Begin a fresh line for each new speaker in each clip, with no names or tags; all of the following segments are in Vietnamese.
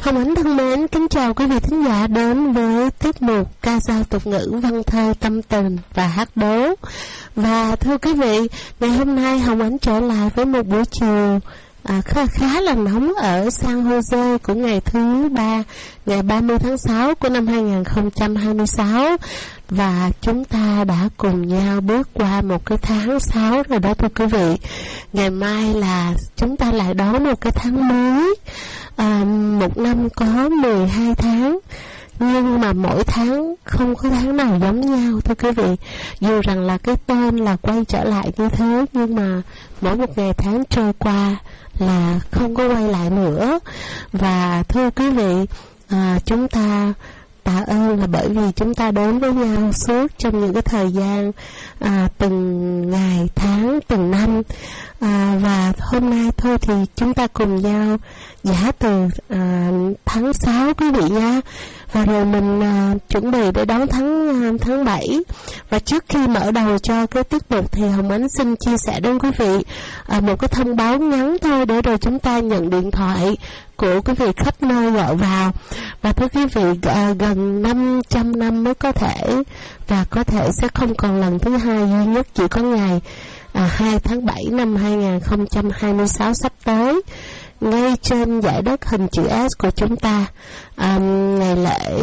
Hồng Ánh thân mến, kính chào quý vị thính giả đến với tiết mục ca dao tục ngữ, văn thơ, tâm tình và hát đố. Và thưa quý vị, ngày hôm nay Hồng Ánh trở lại với một buổi chiều khá là nóng ở San Jose của ngày thứ ba, ngày 30 tháng 6 của năm 2026. Và chúng ta đã cùng nhau bước qua một cái tháng 6 rồi đó thưa quý vị. Ngày mai là chúng ta lại đón một cái tháng mới. Một năm có 12 tháng, nhưng mà mỗi tháng không có tháng nào giống nhau thưa quý vị. Dù rằng là cái tên là quay trở lại như thế, nhưng mà mỗi một ngày tháng trôi qua là không có quay lại nữa. Và thưa quý vị, chúng ta tạ ơn là bởi vì chúng ta đến với nhau suốt trong những cái thời gian từng ngày, tháng, từng năm. Và hôm nay thôi thì chúng ta cùng nhau giả từ tháng 6 quý vị nha. Và rồi mình chuẩn bị để đón tháng 7. Và trước khi mở đầu cho cái tiết mục thì Hồng Ánh xin chia sẻ đến quý vị một cái thông báo ngắn thôi, để rồi chúng ta nhận điện thoại của quý vị khắp nơi gọi vào. Và thưa quý vị, gần 500 năm mới có thể, và có thể sẽ không còn lần thứ hai, duy nhất chỉ có ngày 2 tháng 7 năm 2026 sắp tới, ngay trên dải đất hình chữ S của chúng ta, ngày lễ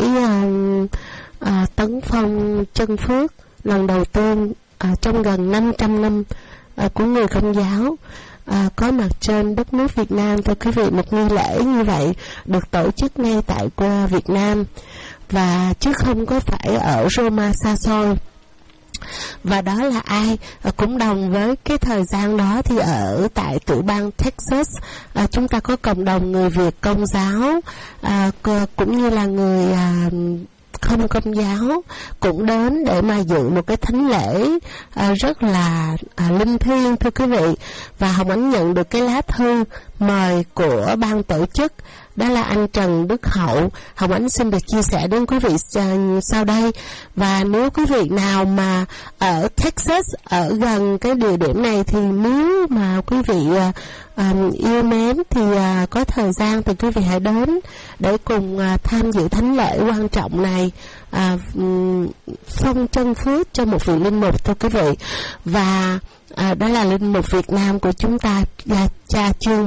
Tấn Phong Chân Phước lần đầu tiên trong gần 500 năm của người Công giáo có mặt trên đất nước Việt Nam. Thưa quý vị, một nghi lễ như vậy được tổ chức ngay tại Việt Nam, và chứ không có phải ở Roma xa xôi. Và đó là ai? Cũng đồng với cái thời gian đó thì ở tại tiểu bang Texas, chúng ta có cộng đồng người Việt Công giáo, cũng như là người không Công giáo cũng đến để mà dự một cái thánh lễ rất là linh thiêng thưa quý vị. Và Hồng Ánh nhận được cái lá thư mời của ban tổ chức, đó là anh Trần Đức Hậu. Hồng Ánh xin được chia sẻ đến quý vị sau đây. Và nếu quý vị nào mà ở Texas, ở gần cái địa điểm này, thì nếu mà quý vị yêu mến thì có thời gian thì quý vị hãy đến để cùng tham dự thánh lễ quan trọng này, phong chân phước cho một vị linh mục thưa quý vị. Và đó là linh mục Việt Nam của chúng ta, cha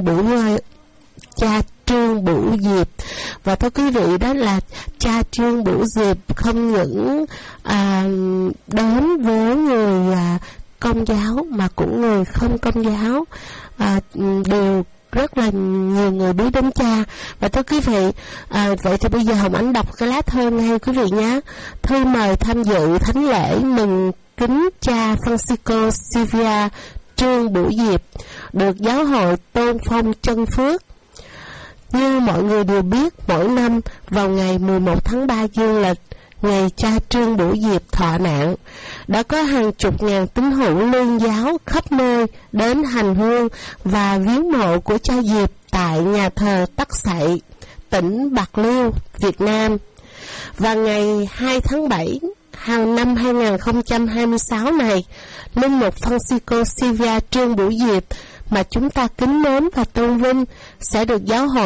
Trương Bửu Diệp. Và thưa quý vị, đó là cha Trương Bửu Diệp không những đến với người Công giáo mà cũng người không Công giáo đều rất là nhiều người biết đến cha. Và thưa quý vị, vậy thì bây giờ Hồng Ánh đọc cái lá thư ngay quý vị nhé. Thư mời tham dự thánh lễ mừng kính cha Francisco Xavier Trương Bửu Diệp, được giáo hội tôn phong chân phước. Như mọi người đều biết, mỗi năm vào ngày 11 tháng 3 dương lịch, ngày cha Trương Bửu Diệp thọ nạn, đã có hàng chục ngàn tín hữu Lương giáo khắp nơi đến hành hương và viếng mộ của cha Diệp tại nhà thờ Tắc Sậy, tỉnh Bạc Liêu, Việt Nam. Và ngày 2 tháng 7 năm 2026 này, linh mục Francisco Xavier Trương Bửu Diệp mà chúng ta kính mến và tôn vinh sẽ được giáo hội